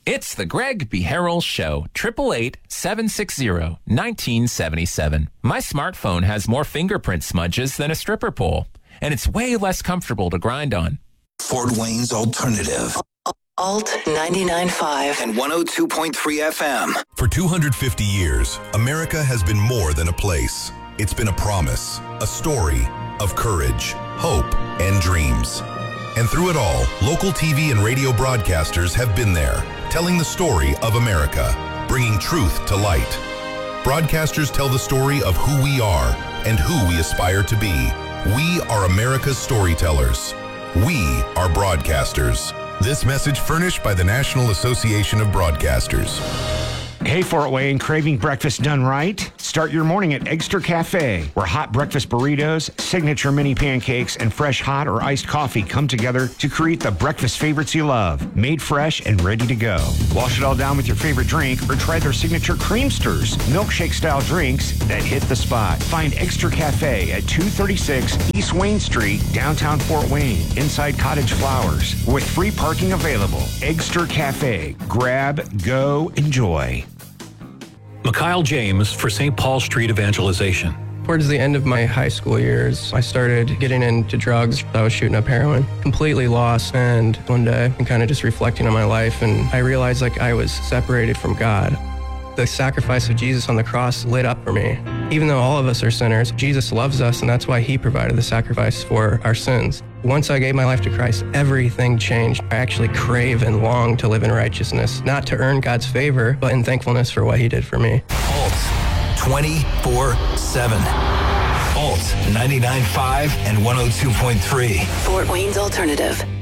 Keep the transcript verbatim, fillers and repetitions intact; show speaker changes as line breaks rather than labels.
It's the Greg B. Harrell Show, eight eight eight, seven six zero, one nine seven seven. My smartphone has more fingerprint smudges than a stripper pole, and it's way less comfortable to grind on.
Fort Wayne's Alternative.
Alt ninety-nine point five
and one oh two point three F M.
For two hundred fifty years, America has been more than a place. It's been a promise, a story of courage, hope, and dreams. And through it all, local T V and radio broadcasters have been there, telling the story of America, bringing truth to light. Broadcasters tell the story of who we are and who we aspire to be. We are America's storytellers. We are broadcasters. This message furnished by the National Association of Broadcasters.
Hey, Fort Wayne, craving breakfast done right? Start your morning at Eggster Cafe, where hot breakfast burritos, signature mini pancakes, and fresh hot or iced coffee come together to create the breakfast favorites you love, made fresh and ready to go. Wash it all down with your favorite drink or try their signature Creamsters, milkshake-style drinks that hit the spot. Find Eggster Cafe at two thirty-six East Wayne Street, downtown Fort Wayne, inside Cottage Flowers, with free parking available. Eggster Cafe. Grab, go, enjoy.
Mikhail James for Saint Paul Street Evangelization.
Towards the end of my high school years, I started getting into drugs. I was shooting up heroin, completely lost. And one day, I'm kind of just reflecting on my life, and I realized like I was separated from God. The sacrifice of Jesus on the cross lit up for me. Even though all of us are sinners, Jesus loves us, and that's why he provided the sacrifice for our sins. Once I gave my life to Christ, everything changed. I actually crave and long to live in righteousness, not to earn God's favor, but in thankfulness for what he did for me.
Alt twenty-four seven. Alt ninety-nine point five and one oh two point three.
Fort Wayne's Alternative.